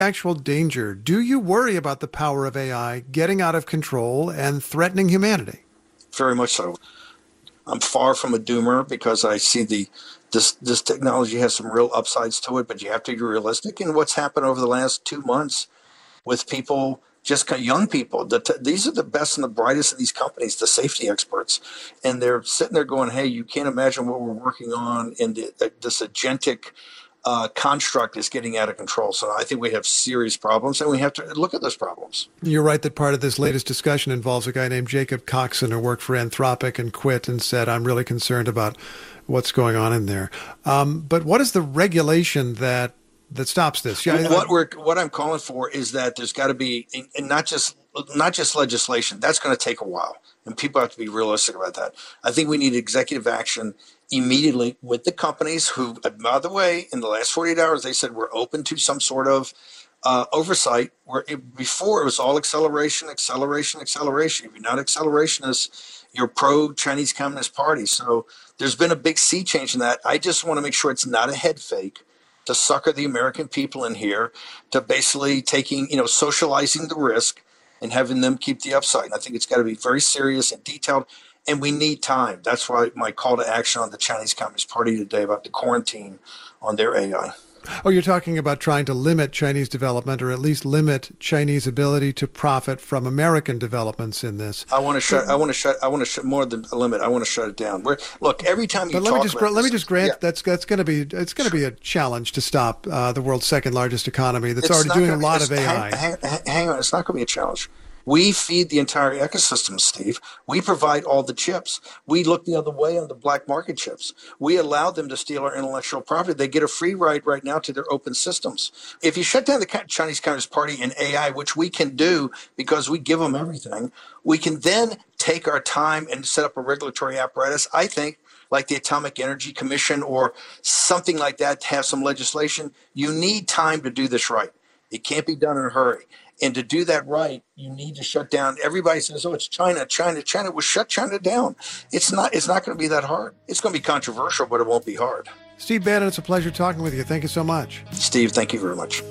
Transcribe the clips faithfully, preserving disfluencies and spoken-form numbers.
actual danger? Do you worry about the power of A I getting out of control and threatening humanity? Very much so. I'm far from a doomer because I see the this this technology has some real upsides to it, but you have to be realistic. And what's happened over the last two months with people, just kind of young people, the t- these are the best and the brightest of these companies, the safety experts, and they're sitting there going, "Hey, you can't imagine what we're working on in the, uh, this agentic uh, construct is getting out of control." So I think we have serious problems, and we have to look at those problems. You're right that part of this latest discussion involves a guy named Jacob Coxon who worked for Anthropic and quit and said, "I'm really concerned about what's going on in there." Um, but what is the regulation that that stops this? Yeah, what we're what I'm calling for is that there's got to be, and not just not just legislation. That's going to take a while, and people have to be realistic about that. I think we need executive action immediately with the companies who, by the way, in the last forty-eight hours, they said we're open to some sort of uh, oversight. Where it, before it was all acceleration, acceleration, acceleration. If you're not accelerationists, you're pro-Chinese Communist Party. So there's been a big sea change in that. I just want to make sure it's not a head fake to sucker the American people in here, to basically taking, you know, socializing the risk and having them keep the upside. And I think it's got to be very serious and detailed, and we need time. That's why my call to action on the Chinese Communist Party today about the quarantine on their A I. Oh, you're talking about trying to limit Chinese development, or at least limit Chinese ability to profit from American developments in this. I want to shut. I want to shut. I want to shut more than a limit. I want to shut it down. We're, look, every time you but talk let me just about let me this, just grant yeah. that's that's going to be it's going to be a challenge to stop uh, the world's second largest economy that's It's already not doing gonna, a lot of A I. Hang, hang, hang on, it's not going to be a challenge. We feed the entire ecosystem, Steve. We provide all the chips. We look the other way on the black market chips. We allow them to steal our intellectual property. They get a free ride right now to their open systems. If you shut down the Chinese Communist Party in A I, which we can do because we give them everything, we can then take our time and set up a regulatory apparatus, I think, like the Atomic Energy Commission or something like that, to have some legislation. You need time to do this right. It can't be done in a hurry. And to do that right, you need to shut down. Everybody says, "Oh, it's China, China, China." Well, shut China down. It's not. It's not going to be that hard. It's going to be controversial, but it won't be hard. Steve Bannon, it's a pleasure talking with you. Thank you so much. Steve, thank you very much.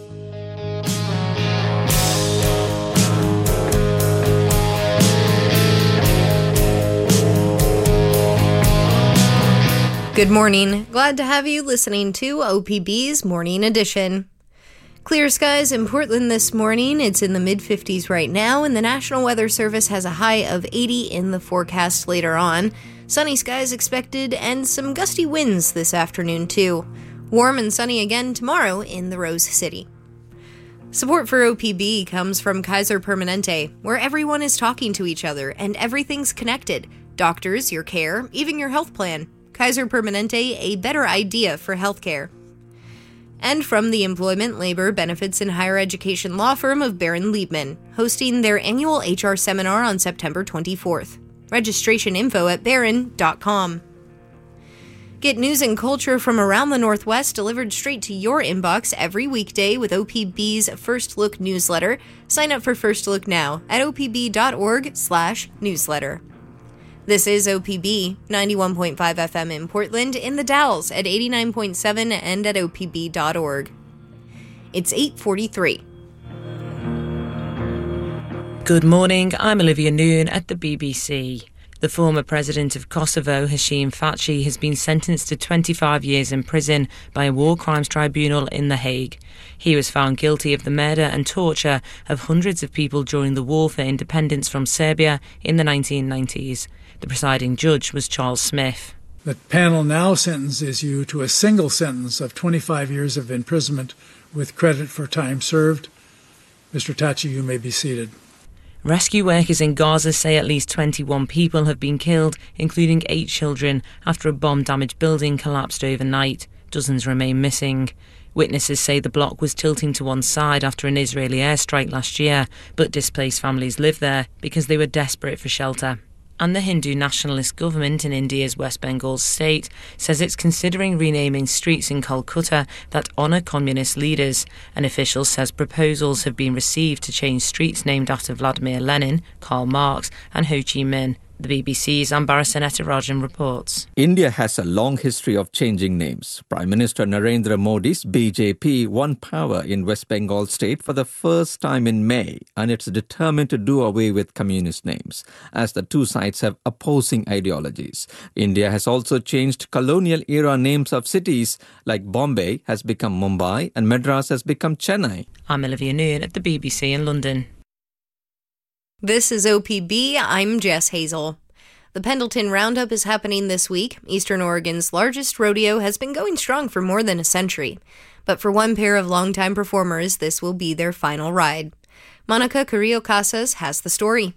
Good morning. Glad to have you listening to O P B's Morning Edition. Clear skies in Portland this morning. It's in the mid fifties right now, and the National Weather Service has a high of eighty in the forecast later on. Sunny skies expected and some gusty winds this afternoon, too. Warm and sunny again tomorrow in the Rose City. Support for O P B comes from Kaiser Permanente, where everyone is talking to each other and everything's connected. Doctors, your care, even your health plan. Kaiser Permanente, a better idea for healthcare. And from the Employment, Labor, Benefits, and Higher Education law firm of Barron Liebman, hosting their annual H R seminar on September twenty-fourth. Registration info at barron dot com. Get news and culture from around the Northwest delivered straight to your inbox every weekday with O P B's First Look newsletter. Sign up for First Look now at o p b dot org slash newsletter. This is O P B, ninety-one point five F M in Portland, in the Dalles at eighty-nine point seven and at o p b dot org. It's eight forty-three. Good morning, I'm Olivia Noon at the B B C. The former president of Kosovo, Hashim Thaçi, has been sentenced to twenty-five years in prison by a war crimes tribunal in The Hague. He was found guilty of the murder and torture of hundreds of people during the war for independence from Serbia in the nineteen nineties. The presiding judge was Charles Smith. The panel now sentences you to a single sentence of twenty-five years of imprisonment with credit for time served. Mister Thaçi, you may be seated. Rescue workers in Gaza say at least twenty-one people have been killed, including eight children, after a bomb-damaged building collapsed overnight. Dozens remain missing. Witnesses say the block was tilting to one side after an Israeli airstrike last year, but displaced families live there because they were desperate for shelter. And the Hindu nationalist government in India's West Bengal state says it's considering renaming streets in Calcutta that honour communist leaders. An official says proposals have been received to change streets named after Vladimir Lenin, Karl Marx and Ho Chi Minh. The B B C's Ambara Senetarajan reports. India has a long history of changing names. Prime Minister Narendra Modi's B J P won power in West Bengal state for the first time in May, and it's determined to do away with communist names, as the two sides have opposing ideologies. India has also changed colonial-era names of cities, like Bombay has become Mumbai and Madras has become Chennai. I'm Olivia Noon at the B B C in London. This is O P B. I'm Jess Hazel. The Pendleton Roundup is happening this week. Eastern Oregon's largest rodeo has been going strong for more than a century. But for one pair of longtime performers, this will be their final ride. Monica Carrillo-Casas has the story.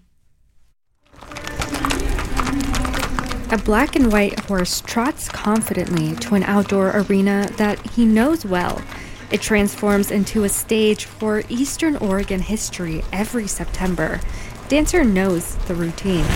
A black and white horse trots confidently to an outdoor arena that he knows well. It transforms into a stage for Eastern Oregon history every September. Dancer knows the routine.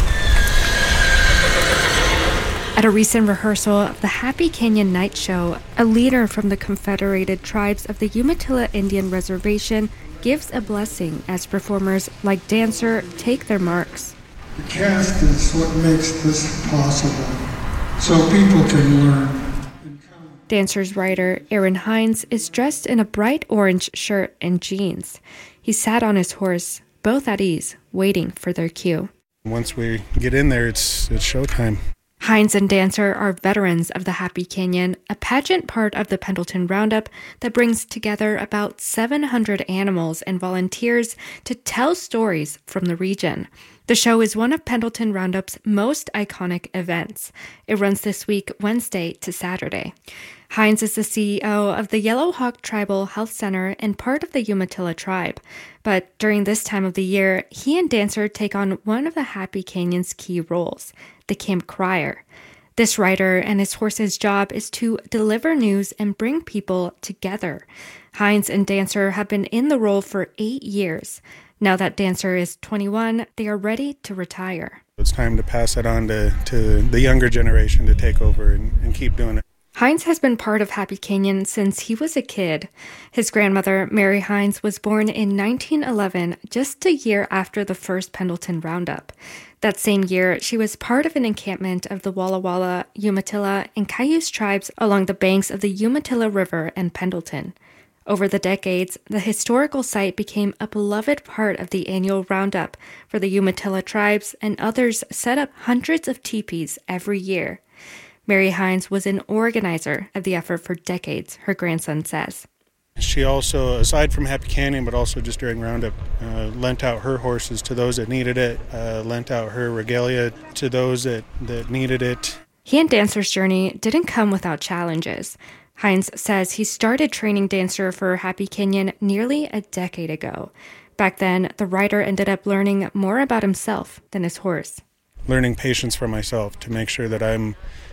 At a recent rehearsal of the Happy Canyon Night Show, a leader from the Confederated Tribes of the Umatilla Indian Reservation gives a blessing as performers like Dancer take their marks. The cast is what makes this possible, so people can learn. Dancer's writer, Aaron Hines, is dressed in a bright orange shirt and jeans. He sat on his horse, both at ease, waiting for their cue. Once we get in there, it's it's showtime. Hines and Dancer are veterans of the Happy Canyon, a pageant part of the Pendleton Roundup that brings together about seven hundred animals and volunteers to tell stories from the region. The show is one of Pendleton Roundup's most iconic events. It runs this week, Wednesday to Saturday. Hines is the C E O of the Yellow Hawk Tribal Health Center and part of the Umatilla tribe. But during this time of the year, he and Dancer take on one of the Happy Canyon's key roles, the camp crier. This rider and his horse's job is to deliver news and bring people together. Hines and Dancer have been in the role for eight years. Now that Dancer is twenty-one, they are ready to retire. It's time to pass it on to, to the younger generation to take over and, and keep doing it. Hines has been part of Happy Canyon since he was a kid. His grandmother, Mary Hines, was born in nineteen eleven, just a year after the first Pendleton Roundup. That same year, she was part of an encampment of the Walla Walla, Umatilla, and Cayuse tribes along the banks of the Umatilla River and Pendleton. Over the decades, the historical site became a beloved part of the annual roundup for the Umatilla tribes, and others set up hundreds of teepees every year. Mary Hines was an organizer of the effort for decades, her grandson says. She also, aside from Happy Canyon, but also just during Roundup, uh, lent out her horses to those that needed it, uh, lent out her regalia to those that, that needed it. He and Dancer's journey didn't come without challenges. Hines says he started training Dancer for Happy Canyon nearly a decade ago. Back then, the rider ended up learning more about himself than his horse. Learning patience for myself to make sure that I'm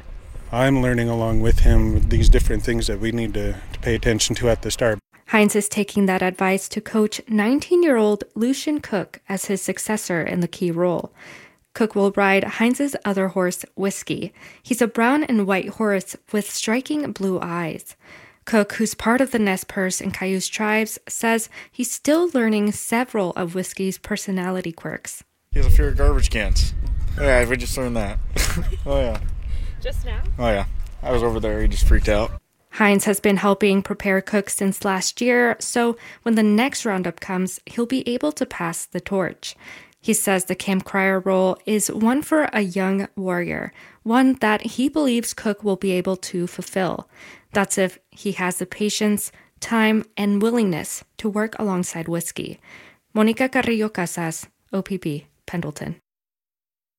I'm learning along with him these different things that we need to, to pay attention to at the start. Hines is taking that advice to coach nineteen-year-old Lucian Cook as his successor in the key role. Cook will ride Hines' other horse, Whiskey. He's a brown and white horse with striking blue eyes. Cook, who's part of the Nez Perce and Cayuse tribes, says he's still learning several of Whiskey's personality quirks. He has a fear of garbage cans. Yeah, we just learned that. Oh, yeah. Just now? Oh, yeah. I was over there. He just freaked out. Hines has been helping prepare Cook since last year, so when the next roundup comes, he'll be able to pass the torch. He says the camp crier role is one for a young warrior, one that he believes Cook will be able to fulfill. That's if he has the patience, time, and willingness to work alongside Whiskey. Monica Carrillo Casas, O P B, Pendleton.